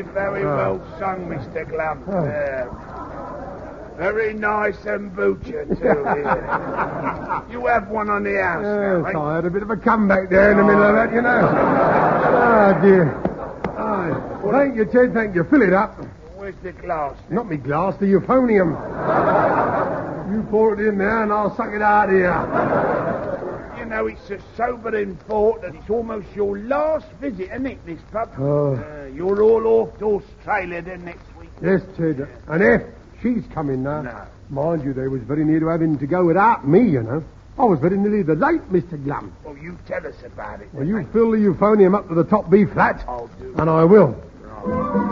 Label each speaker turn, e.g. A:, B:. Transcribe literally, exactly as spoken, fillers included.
A: Very
B: Oh.
A: well sung, Mister Glum.
B: Oh.
A: Uh, very nice and butcher, too. Yeah. You have one on the house now,
B: Yes,
A: eh?
B: I had a bit of a comeback there in the middle of that, you know. Oh, dear. Oh, thank you, Ted, thank you. Fill it up.
A: Where's the glass?
B: Not me glass, the euphonium. You pour it in there and I'll suck it out here.
A: You know, it's a sobering thought that it's almost your last visit, isn't it, this pub?
B: Oh.
A: Uh, you're all off to Australia then next week.
B: Yes, Ted. And if she's coming now.
A: No.
B: Mind you, they was very near to having to go without me, you know. I was very nearly the late, Mister Glum.
A: Well, you tell us about it.
B: Well,
A: then,
B: you
A: mate.
B: fill the euphonium up to the top B flat.
A: I'll do.
B: And I will.
A: Right.